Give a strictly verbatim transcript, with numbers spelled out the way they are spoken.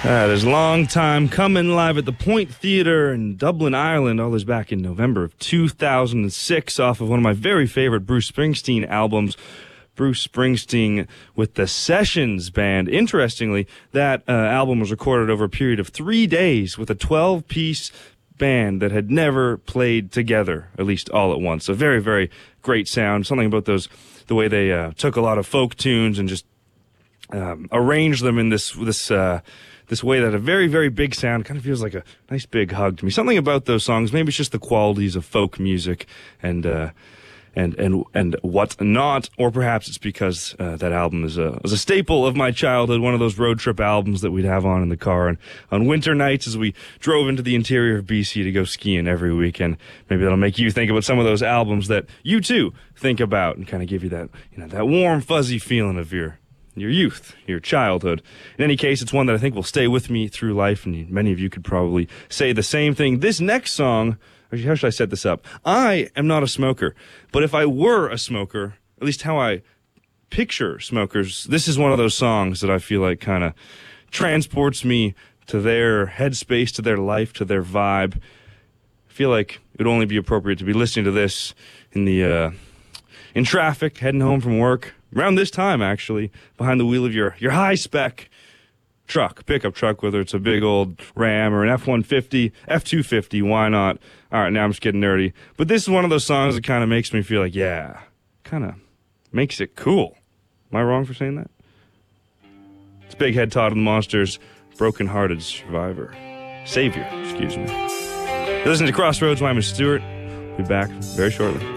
That is long time coming, live at the Point Theatre in Dublin, Ireland. All this back in November of two thousand six, off of one of my very favorite Bruce Springsteen albums, Bruce Springsteen with the Sessions Band. Interestingly, that uh, album was recorded over a period of three days with a twelve-piece band that had never played together, at least all at once. A very, very great sound. Something about those, the way they uh, took a lot of folk tunes and just um, arranged them in this this. Uh, This way that a very, very big sound kind of feels like a nice big hug to me. Something about those songs, maybe it's just the qualities of folk music and uh, and and and what not, or perhaps it's because uh, that album is a was a staple of my childhood. One of those road trip albums that we'd have on in the car and on winter nights as we drove into the interior of B C to go skiing every weekend. Maybe that'll make you think about some of those albums that you too think about and kind of give you that you know that warm, fuzzy feeling of your. your youth, your childhood. In any case, it's one that I think will stay with me through life, and many of you could probably say the same thing. This next song, actually, how should I set this up? I am not a smoker, but if I were a smoker, at least how I picture smokers, this is one of those songs that I feel like kind of transports me to their headspace, to their life, to their vibe. I feel like it would only be appropriate to be listening to this in the, uh, in traffic, heading home from work, around this time, actually, behind the wheel of your, your high-spec truck, pickup truck, whether it's a big old Ram or an F one fifty, F two fifty, why not? All right, now I'm just getting nerdy. But this is one of those songs that kind of makes me feel like, yeah, kind of makes it cool. Am I wrong for saying that? It's Big Head Todd and the Monsters, Broken Hearted Survivor. Savior, excuse me. Listen to Crossroads, my name is Stuart. We'll be back very shortly.